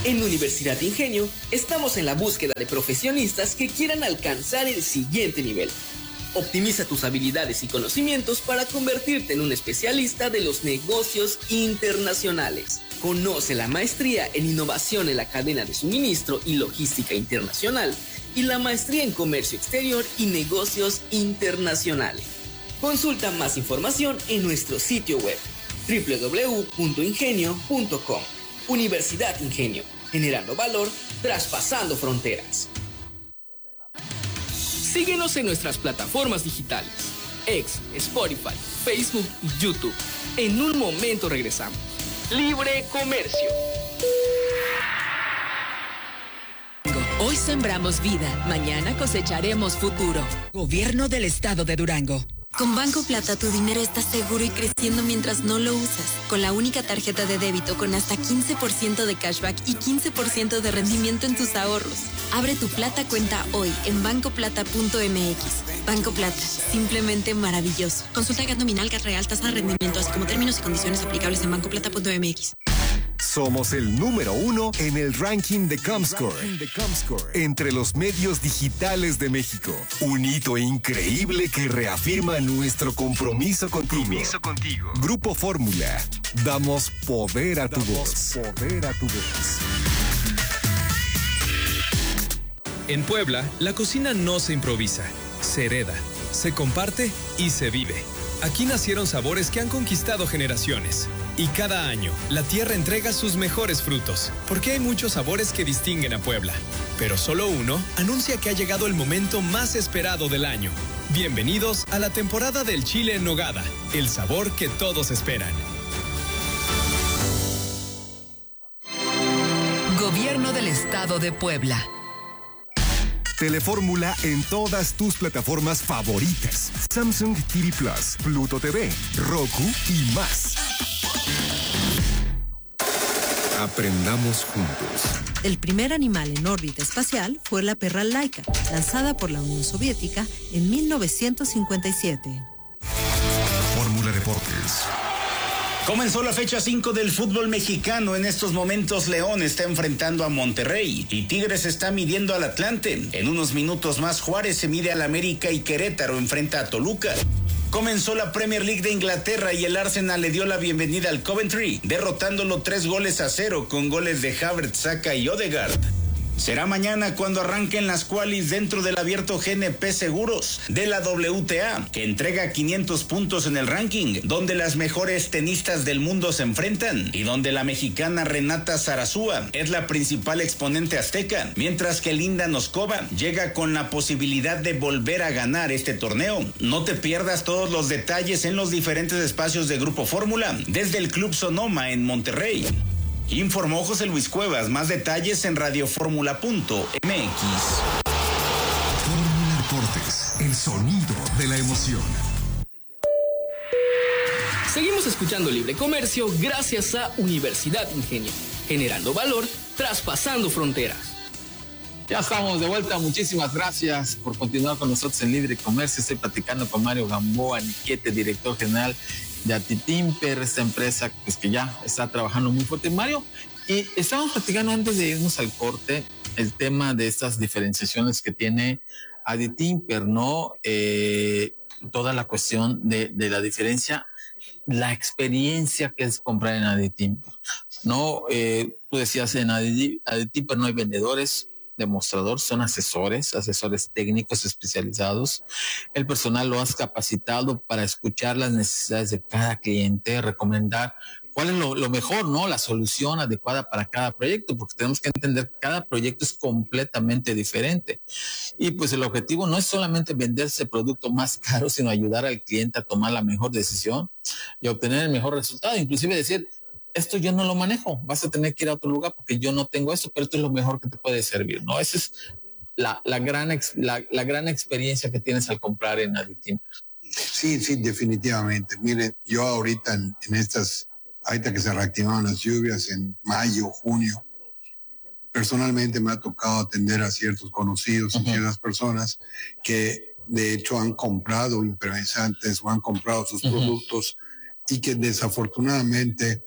En Universidad Ingenio estamos en la búsqueda de profesionistas que quieran alcanzar el siguiente nivel. Optimiza tus habilidades y conocimientos para convertirte en un especialista de los negocios internacionales. Conoce la maestría en innovación en la cadena de suministro y logística internacional y la maestría en comercio exterior y negocios internacionales. Consulta más información en nuestro sitio web www.ingenio.com. Universidad Ingenio, generando valor, traspasando fronteras. Síguenos en nuestras plataformas digitales, X, Spotify, Facebook y YouTube. En un momento regresamos. Libre Comercio. Hoy sembramos vida, mañana cosecharemos futuro. Gobierno del Estado de Durango. Con Banco Plata tu dinero está seguro y creciendo mientras no lo usas. Con la única tarjeta de débito con hasta 15% de cashback y 15% de rendimiento en tus ahorros. Abre tu Plata cuenta hoy en bancoplata.mx. Banco Plata, simplemente maravilloso. Consulta GAT nominal, GAT real, tasa de rendimiento, así como términos y condiciones aplicables en bancoplata.mx. Somos el número 1 en el ranking de Comscore, entre los medios digitales de México. Un hito increíble que reafirma nuestro compromiso contigo. Grupo Fórmula. Damos poder a tu voz. En Puebla, la cocina no se improvisa, se hereda, se comparte y se vive. Aquí nacieron sabores que han conquistado generaciones. Y cada año, la tierra entrega sus mejores frutos, porque hay muchos sabores que distinguen a Puebla. Pero solo uno anuncia que ha llegado el momento más esperado del año. Bienvenidos a la temporada del chile en nogada, el sabor que todos esperan. Gobierno del Estado de Puebla. Telefórmula en todas tus plataformas favoritas. Samsung TV Plus, Pluto TV, Roku y más. Aprendamos juntos. El primer animal en órbita espacial fue la perra Laika, lanzada por la Unión Soviética en 1957. Fórmula Deportes. Comenzó la fecha 5 del fútbol mexicano. En estos momentos León está enfrentando a Monterrey y Tigres está midiendo al Atlante. En unos minutos más Juárez se mide al América y Querétaro enfrenta a Toluca. Comenzó la Premier League de Inglaterra y el Arsenal le dio la bienvenida al Coventry, derrotándolo 3-0 con goles de Havertz, Saka y Odegaard. Será mañana cuando arranquen las qualis dentro del abierto GNP Seguros de la WTA, que entrega 500 puntos en el ranking, donde las mejores tenistas del mundo se enfrentan y donde la mexicana Renata Zarazúa es la principal exponente azteca, mientras que Linda Noskova llega con la posibilidad de volver a ganar este torneo. No te pierdas todos los detalles en los diferentes espacios de Grupo Fórmula, desde el Club Sonoma en Monterrey. Informó José Luis Cuevas. Más detalles en radioformula.mx. Fórmula Deportes, el sonido de la emoción. Seguimos escuchando Libre Comercio gracias a Universidad Ingenio, generando valor, traspasando fronteras. Ya estamos de vuelta, muchísimas gracias por continuar con nosotros en Libre Comercio. Estoy platicando con Mario Gamboa Niquete, director general de Atitimper, esta empresa pues, que ya está trabajando muy fuerte. Mario, y estábamos platicando antes de irnos al corte el tema de estas diferenciaciones que tiene Atitimper, ¿no? Toda la cuestión de la diferencia, la experiencia que es comprar en Atitimper, ¿no? Tú decías, en Atitimper no hay vendedores, demostrador, son asesores técnicos especializados. El personal lo has capacitado para escuchar las necesidades de cada cliente, recomendar cuál es lo mejor, ¿no? La solución adecuada para cada proyecto, porque tenemos que entender que cada proyecto es completamente diferente. Y pues el objetivo no es solamente vender ese producto más caro, sino ayudar al cliente a tomar la mejor decisión y obtener el mejor resultado. Inclusive decir, esto yo no lo manejo, vas a tener que ir a otro lugar porque yo no tengo eso, pero esto es lo mejor que te puede servir, ¿no? Esa es la gran experiencia que tienes al comprar en Atitimper. Sí, definitivamente. Miren, yo ahorita ahorita que se reactivaron las lluvias en mayo, junio, personalmente me ha tocado atender a ciertos conocidos y ciertas personas que de hecho han comprado impermeabilizantes o han comprado sus productos y que desafortunadamente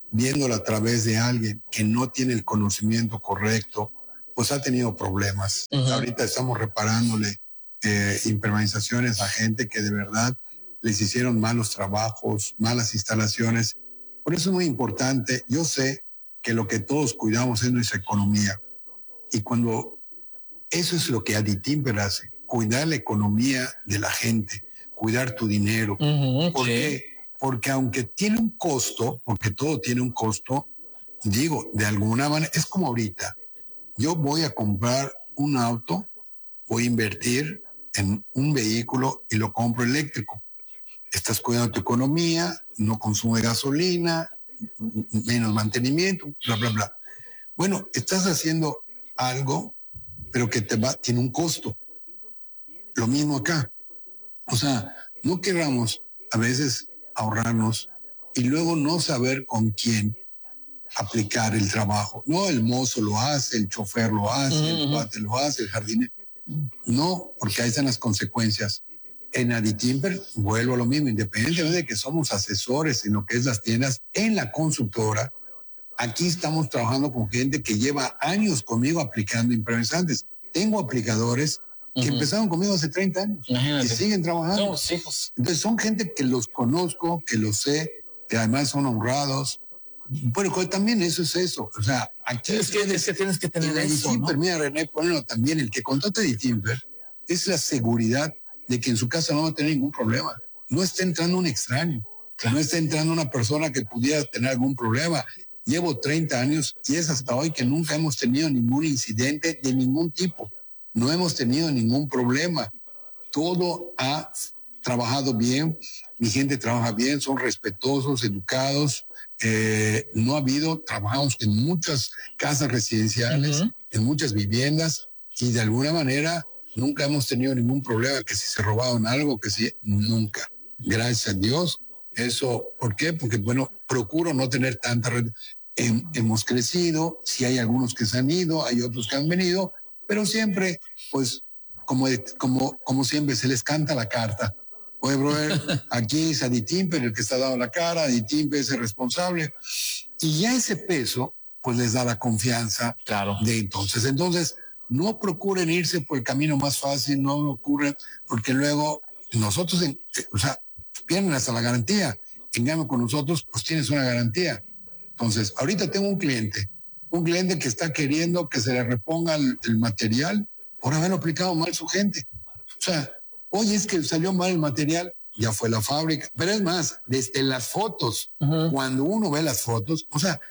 viéndolo a través de alguien que no tiene el conocimiento correcto, pues ha tenido problemas. Ahorita estamos reparándole impermeabilizaciones a gente que de verdad les hicieron malos trabajos, malas instalaciones. Por eso es muy importante. Yo sé que lo que todos cuidamos es nuestra economía. Y cuando eso es lo que Aditimper hace, cuidar la economía de la gente, cuidar tu dinero. ¿Por qué? Porque aunque tiene un costo, porque todo tiene un costo, digo, de alguna manera, es como ahorita. Yo voy a comprar un auto, voy a invertir en un vehículo y lo compro eléctrico. Estás cuidando tu economía, no consume gasolina, menos mantenimiento, bla, bla, bla. Bueno, estás haciendo algo, pero que tiene un costo. Lo mismo acá. O sea, no queramos a veces ahorrarnos y luego no saber con quién aplicar el trabajo. No, el mozo lo hace, el chofer lo hace, el cuate lo hace, el jardinero. No, porque ahí están las consecuencias. En Aditimper vuelvo a lo mismo, independientemente de que somos asesores en lo que es las tiendas, en la consultora, aquí estamos trabajando con gente que lleva años conmigo aplicando impermeabilizantes. Tengo aplicadores que empezaron conmigo hace 30 años y siguen trabajando. Somos hijos. Entonces son gente que los conozco, que los sé, que además son honrados. Pero también eso es eso. O sea, aquí es que tienes que tener eso, Aditimper, ¿no? mira, René, ponelo también, el que contrata Aditimper es la seguridad de que en su casa no va a tener ningún problema. No está entrando un extraño, no está entrando una persona que pudiera tener algún problema. Llevo 30 años y es hasta hoy que nunca hemos tenido ningún incidente de ningún tipo. No hemos tenido ningún problema. Todo ha trabajado bien, mi gente trabaja bien, son respetuosos, educados. No ha habido, trabajamos en muchas casas residenciales, en muchas viviendas y de alguna manera nunca hemos tenido ningún problema, que si se robaron algo, que si, nunca. Gracias a Dios. Eso, ¿por qué? Porque, bueno, procuro no tener tanta red. Hemos crecido, si hay algunos que se han ido, hay otros que han venido, pero siempre, pues, como siempre, se les canta la carta. Oye, brother, aquí es Aditimper el que está dando la cara, Aditimper es el responsable. Y ya ese peso, pues les da la confianza de entonces. Entonces, no procuren irse por el camino más fácil, no ocurren, porque luego nosotros, pierden hasta la garantía. En cambio, con nosotros, pues tienes una garantía. Entonces, ahorita tengo un cliente que está queriendo que se le reponga el material por haberlo aplicado mal su gente. O sea, oye, es que salió mal el material, ya fue la fábrica. Pero es más, desde las fotos, cuando uno ve las fotos, o sea,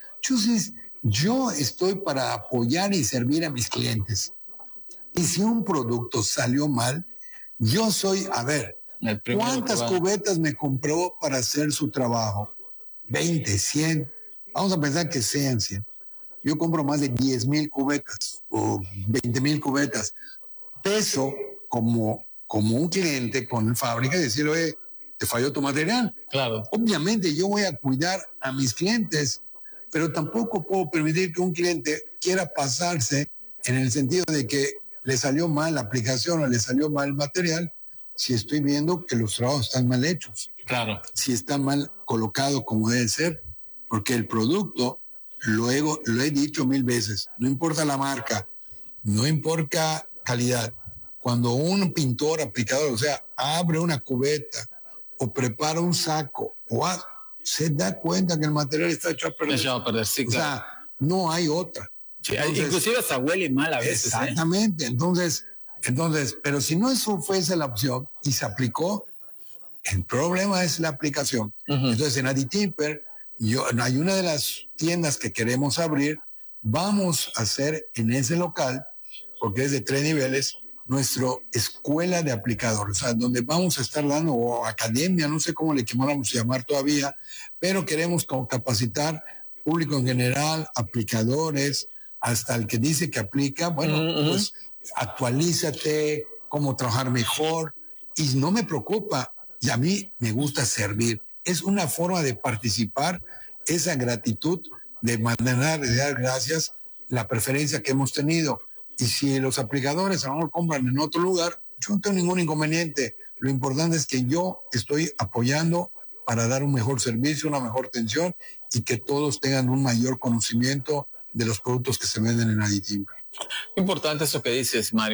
yo estoy para apoyar y servir a mis clientes. Y si un producto salió mal, yo soy, a ver, ¿cuántas cubetas me compró para hacer su trabajo? 20, 100. Vamos a pensar que sean 100. Yo compro más de 10,000 cubetas o 20,000 cubetas. Peso como un cliente con fábrica y decirle, oye, te falló tu material. Claro. Obviamente yo voy a cuidar a mis clientes, pero tampoco puedo permitir que un cliente quiera pasarse en el sentido de que le salió mal la aplicación o le salió mal el material si estoy viendo que los trabajos están mal hechos. Claro. Si está mal colocado como debe ser, porque el producto, luego lo he dicho 1000 veces, no importa la marca, no importa calidad. Cuando un pintor, aplicador, o sea, abre una cubeta o prepara un saco se da cuenta que el material está hecho a perder. Echado a perder, sí, claro. O sea, no hay otra. Sí, inclusive hasta huele mal a veces. Exactamente. Entonces, pero si no eso fuese la opción y se aplicó, el problema es la aplicación. Entonces, en Aditimper, hay una de las tiendas que queremos abrir, vamos a hacer en ese local, porque es de 3 niveles, nuestra escuela de aplicadores, o sea, donde vamos a estar dando, o academia, no sé cómo le queramos llamar todavía, pero queremos capacitar público en general, aplicadores, hasta el que dice que aplica, bueno, pues actualízate, cómo trabajar mejor, y no me preocupa, y a mí me gusta servir. Es una forma de participar, esa gratitud, de mantener, de dar gracias, la preferencia que hemos tenido. Y si los aplicadores a lo mejor compran en otro lugar, yo no tengo ningún inconveniente. Lo importante es que yo estoy apoyando para dar un mejor servicio, una mejor atención y que todos tengan un mayor conocimiento de los productos que se venden en Aditimber. Importante eso que dices, Mario.